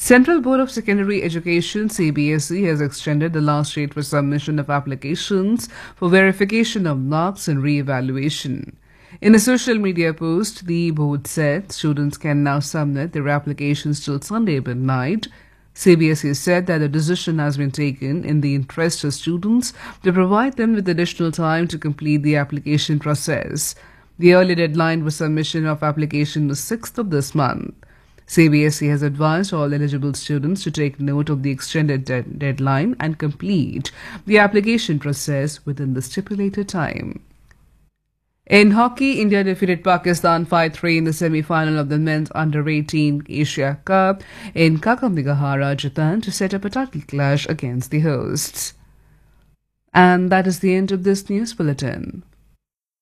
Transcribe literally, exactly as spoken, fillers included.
Central Board of Secondary Education C B S E has extended the last date for submission of applications for verification of marks and re-evaluation. In a social media post, the board said students can now submit their applications till Sunday midnight. C B S E said that the decision has been taken in the interest of students to provide them with additional time to complete the application process. The early deadline for submission of application was sixth of this month. C B S E has advised all eligible students to take note of the extended de- deadline and complete the application process within the stipulated time. In hockey, India defeated Pakistan five three in the semi-final of the men's under eighteen Asia Cup in Kakamega, Rajasthan to set up a title clash against the hosts. And that is the end of this news bulletin.